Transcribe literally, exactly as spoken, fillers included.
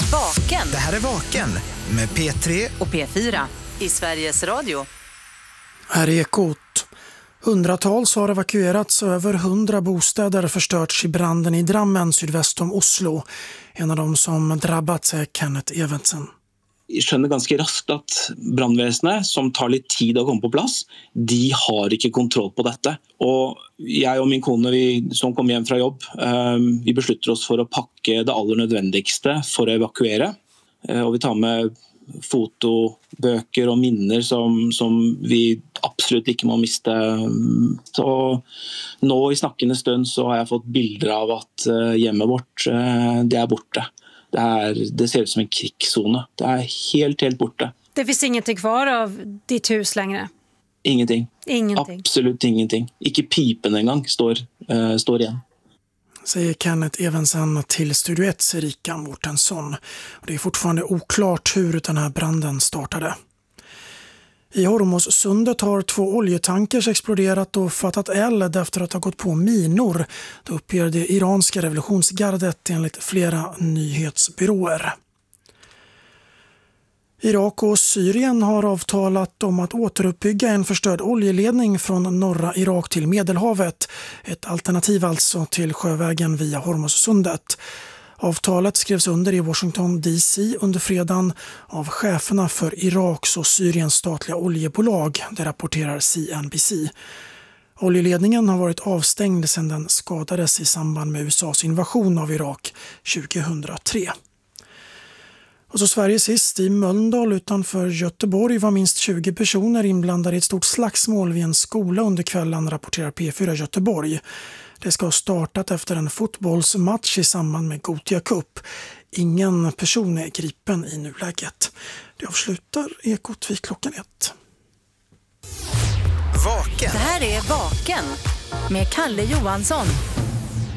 Vaken. Det här är Vaken med P tre och P fyra i Sveriges Radio. Här är Ekot. Hundratals har evakuerats, över hundra bostäder förstörts i branden i Drammen sydväst om Oslo. En av dem som drabbats är Kenneth Evensen. Jeg skjønner ganske raskt at brandvesenet, som tar litt tid å komme på plass, de har ikke kontroll på dette. Og jeg og min kone, vi, som kom hjem fra jobb, vi beslutter oss for å pakke det aller nødvendigste for å evakuere. Og vi tar med fotobøker og minner som, som vi absolutt ikke må miste. Så nå i snakkende stund så har jeg fått bilder av at hjemmet vårt, det er borte. Det, är, det ser ut som en krigszon. Det är helt, helt borta. Det finns ingenting kvar av ditt hus längre? Ingenting. Ingenting. Absolut ingenting. Ikke pipen en gång står, uh, står igen. Säger Kenneth Evensen till Studio ett Erika Mårtensson. Det är fortfarande oklart hur den här branden startade. I Hormuzsundet har två oljetankers exploderat och fattat eld efter att ha gått på minor. Det uppger det iranska revolutionsgardet enligt flera nyhetsbyråer. Irak och Syrien har avtalat om att återuppbygga en förstörd oljeledning från norra Irak till Medelhavet. Ett alternativ alltså till sjövägen via Hormuzsundet. Avtalet skrevs under i Washington D C under fredagen av cheferna för Iraks och Syriens statliga oljebolag, det rapporterar C N B C. Oljeledningen har varit avstängd sedan den skadades i samband med U S A:s invasion av Irak tjugohundratre. Och så Sverige sist i Mölndal utanför Göteborg var minst tjugo personer inblandade i ett stort slagsmål vid en skola under kvällen, rapporterar P fyra Göteborg. Det ska ha startat efter en fotbollsmatch i samband med Gothia Cup. Ingen person är gripen i nuläget. Det avslutar Ekot vid klockan ett. Vaken. Det här är Vaken med Kalle Johansson.